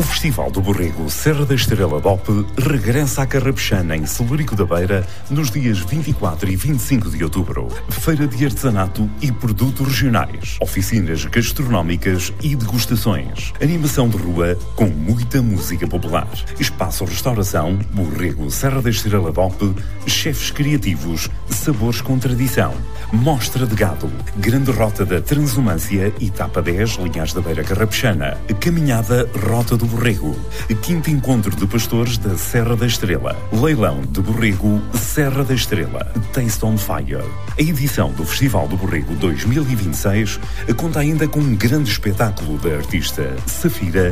O Festival do Borrego Serra da Estrela DOP regressa à Carrapexana, em Celurico da Beira, nos dias 24 e 25 de outubro. Feira de artesanato e produtos regionais, oficinas gastronómicas e degustações, animação de rua com muita música popular, espaço restauração, Borrego Serra da Estrela DOP, chefes criativos, sabores com tradição, mostra de gado, grande rota da Transumância, etapa 10, Linhares da Beira Carrapexana, caminhada Rota do Borrego, quinto encontro de pastores da Serra da Estrela, leilão de Borrego Serra da Estrela, Taste on Fire. A edição do Festival do Borrego 2026 conta ainda com um grande espetáculo da artista Safira